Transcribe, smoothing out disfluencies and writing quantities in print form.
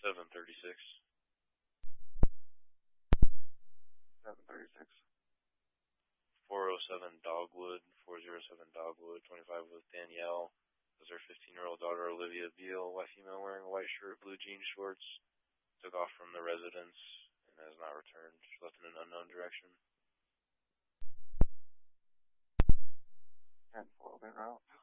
736. 736. 407 Dogwood, 407 Dogwood, 25 with Danielle. Was her 15-year-old daughter, Olivia Beal, white female wearing a white shirt, blue jean shorts. Took off from the residence and has not returned. She left in an unknown direction. 10-4, route.